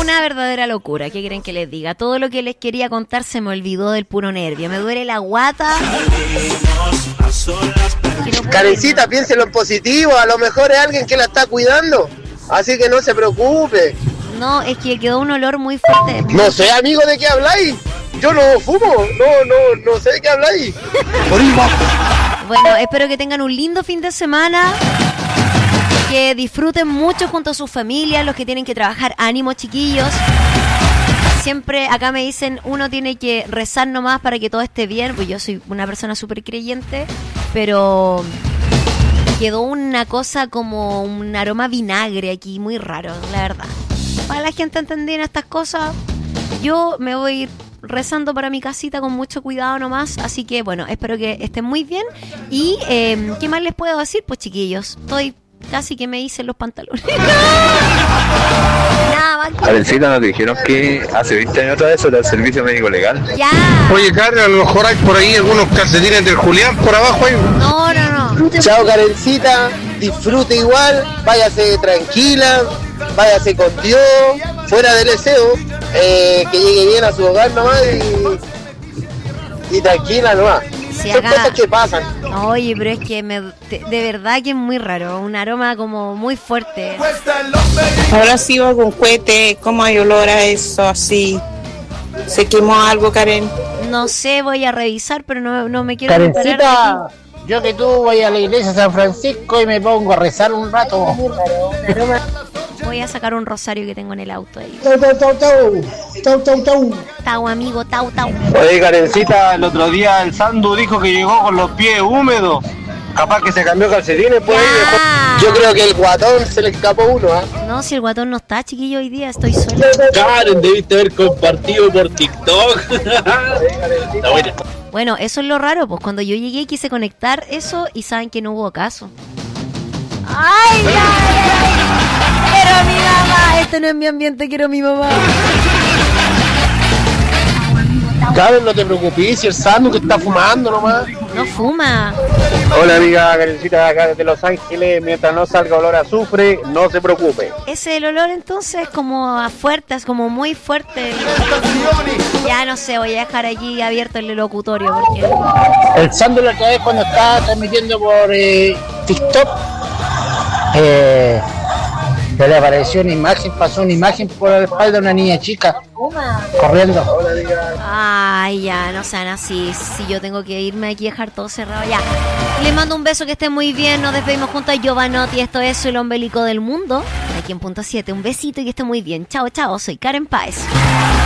una verdadera locura. ¿Qué quieren que les diga? Todo lo que les quería contar se me olvidó del puro nervio. Me duele la guata. Karencita, piénselo en positivo. A lo mejor es alguien que la está cuidando. Así que no se preocupe. No, es que quedó un olor muy fuerte. No sé, amigo, ¿de qué habláis? Yo no fumo. No sé de qué habláis. Bueno, espero que tengan un lindo fin de semana. Que disfruten mucho junto a sus familias, los que tienen que trabajar. Ánimo, chiquillos. Siempre acá me dicen, uno tiene que rezar nomás para que todo esté bien. Pues yo soy una persona súper creyente, pero quedó una cosa como un aroma a vinagre aquí, muy raro, la verdad. Para la gente entender estas cosas, yo me voy a ir rezando para mi casita con mucho cuidado nomás. Así que bueno, espero que estén muy bien. Y ¿qué más les puedo decir? Pues chiquillos, estoy casi que me hice los pantalones. Nada más. Karencita, nos dijeron que hace 20 años atrás eso era el servicio médico legal. Ya. Oye, Karen, a lo mejor hay por ahí algunos calcetines del Julián por abajo ahí. No. Chao, Karencita. Disfrute igual. Váyase tranquila. Váyase con Dios. Fuera del deseo. Que llegue bien a su hogar nomás y tranquila nomás. Si Son cosas que pasan. Oye, pero es que de verdad que es muy raro. Un aroma como muy fuerte. Ahora sí va con cohete. ¿Cómo hay olor a eso así? ¿Se quemó algo, Karen? No sé, voy a revisar, pero no me quiero Karencita, yo que tú voy a la iglesia de San Francisco y me pongo a rezar un rato. Voy a sacar un rosario que tengo en el auto ahí. Tau. Tau, amigo, tau. Oye, Karencita, el otro día el Sandu dijo que llegó con los pies húmedos. Capaz que se cambió calcetines por ahí. Yo creo que el guatón se le escapó uno, ¿ah? No, si el guatón no está, chiquillo, hoy día estoy sola. Karen, debiste haber compartido por TikTok. Está buena. Bueno, eso es lo raro, pues cuando yo llegué quise conectar eso y saben que no hubo caso. ¡Ay! Quiero a mi mamá. Este no es mi ambiente, quiero a mi mamá. Karen, no te preocupes, si el Sandu que está fumando nomás. No fuma. Hola, amiga Karencita, acá desde Los Ángeles. Mientras no salga olor a azufre, no se preocupe. Ese el olor entonces como a fuerte, es como muy fuerte. Ya no sé, voy a dejar aquí abierto el locutorio porque... El Sandu la otra vez cuando estaba transmitiendo por TikTok, se le apareció una imagen, pasó una imagen por la espalda de una niña chica corriendo. Ay, ya, no sean así. Si yo tengo que irme aquí y dejar todo cerrado, ya. Les mando un beso, que estén muy bien. Nos despedimos junto a Giovanotti. Esto es El Ombelico del Mundo. Aquí en Punto 7. Un besito y que estén muy bien. Chao, soy Karen Páez.